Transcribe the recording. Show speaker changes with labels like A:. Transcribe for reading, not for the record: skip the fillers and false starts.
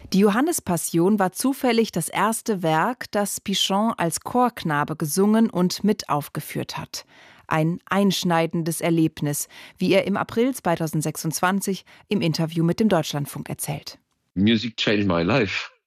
A: Die Johannespassion war zufällig das erste Werk, das Pichon als Chorknabe gesungen und mit aufgeführt hat. Ein einschneidendes Erlebnis, wie er im April 2026 im Interview mit dem Deutschlandfunk erzählt.
B: Music changed my life.